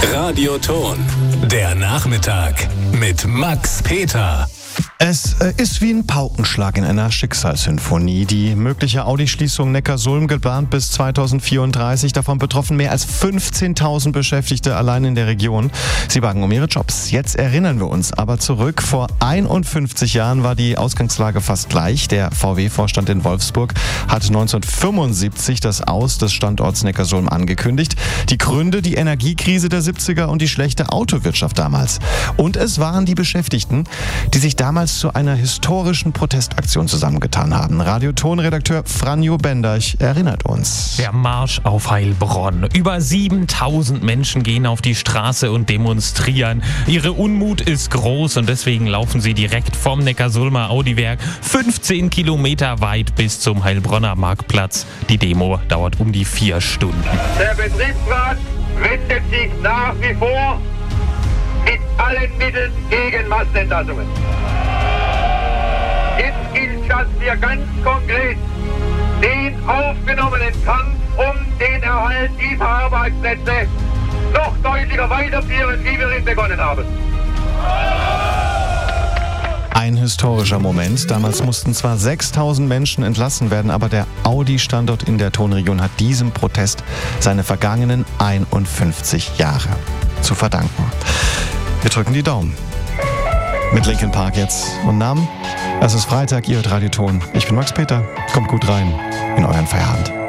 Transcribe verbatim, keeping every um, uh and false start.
Radioton. Der Nachmittag mit Max Peter. Es äh, ist wie ein Paukenschlag in einer Schicksalssymphonie. Die mögliche Audi-Schließung Neckarsulm geplant bis zweitausendvierunddreißig. Davon betroffen mehr als fünfzehntausend Beschäftigte allein in der Region. Sie bangen um ihre Jobs. Jetzt erinnern wir uns aber zurück. Vor einundfünfzig Jahren war die Ausgangslage fast gleich. Der V W-Vorstand in Wolfsburg hat neunzehnhundertfünfundsiebzig das Aus des Standorts Neckarsulm angekündigt. Die Gründe: die Energiekrise der siebziger und die schlechte Autowirtschaft damals. Und es waren die Beschäftigten, die sich damals zu einer historischen Protestaktion zusammengetan haben. Radioton-Redakteur Franjo Benderch erinnert uns. Der Marsch auf Heilbronn. Über siebentausend Menschen gehen auf die Straße und demonstrieren. Ihre Unmut ist groß und deswegen laufen sie direkt vom Neckarsulmer Audi-Werk fünfzehn Kilometer weit bis zum Heilbronner Marktplatz. Die Demo dauert um die vier Stunden. Der Betriebsrat wendet sich nach wie vor mit allen Mitteln gegen Massenentlassungen. Jetzt gilt es hier ganz konkret, den aufgenommenen Kampf um den Erhalt dieser Arbeitsplätze noch deutlicher weiterführen, wie wir ihn begonnen haben. Ein historischer Moment. Damals mussten zwar sechstausend Menschen entlassen werden, aber der Audi-Standort in der Tonregion hat diesem Protest seine vergangenen einundfünfzig Jahre zu verdanken. Wir drücken die Daumen. Mit Linkin Park jetzt und Namen. Es ist Freitag, ihr hört Radioton. Ich bin Max Peter. Kommt gut rein in euren Feierabend.